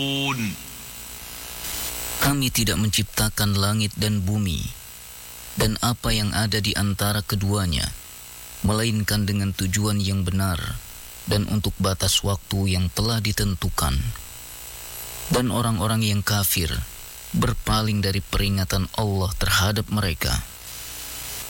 Kami tidak menciptakan langit dan bumi dan apa yang ada di antara keduanya, melainkan dengan tujuan yang benar dan untuk batas waktu yang telah ditentukan. Dan orang-orang yang kafir berpaling dari peringatan Allah terhadap mereka.